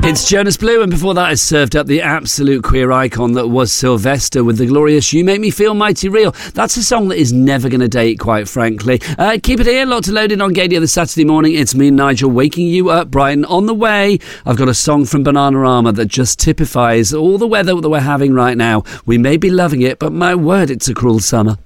It's Jonas Blue, and before that I served up the absolute queer icon that was Sylvester with the glorious You Make Me Feel Mighty Real. That's a song that is never going to date, quite frankly. Keep it here, lot to load in on Gadia this Saturday morning. It's me, Nigel, waking you up bright and on the way. I've got a song from Bananarama that just typifies all the weather that we're having right now. We may be loving it, but my word, it's a cruel summer.